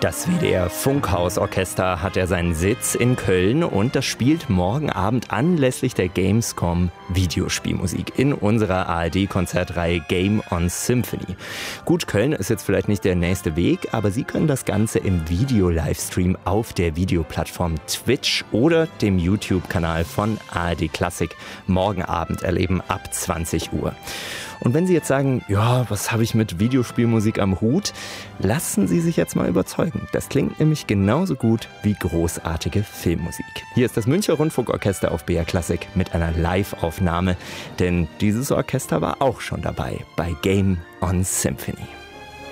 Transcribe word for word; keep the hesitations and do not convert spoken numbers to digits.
Das W D R Funkhausorchester hat ja seinen Sitz in Köln und das spielt morgen Abend anlässlich der Gamescom Videospielmusik in unserer A R D-Konzertreihe Game on Symphony. Gut, Köln ist jetzt vielleicht nicht der nächste Weg, aber Sie können das Ganze im Video-Livestream auf der Videoplattform Twitch oder dem YouTube-Kanal von A R D Klassik morgen Abend erleben ab zwanzig Uhr. Und wenn Sie jetzt sagen, ja, was habe ich mit Videospielmusik am Hut? Lassen Sie sich jetzt mal überzeugen. Das klingt nämlich genauso gut wie großartige Filmmusik. Hier ist das Münchner Rundfunkorchester auf B R Klassik mit einer Live-Aufnahme, denn dieses Orchester war auch schon dabei bei Game on Symphony.